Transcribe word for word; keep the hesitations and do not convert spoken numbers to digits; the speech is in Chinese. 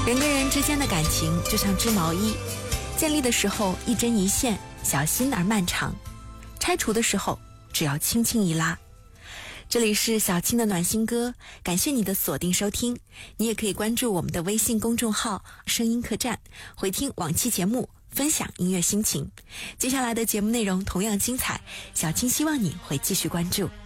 人跟人之间的感情就像织毛衣，建立的时候一针一线，小心而漫长；拆除的时候只要轻轻一拉。这里是小青的暖心歌，感谢你的锁定收听。你也可以关注我们的微信公众号声音客栈，回听往期节目，分享音乐心情。接下来的节目内容同样精彩，小青希望你会继续关注。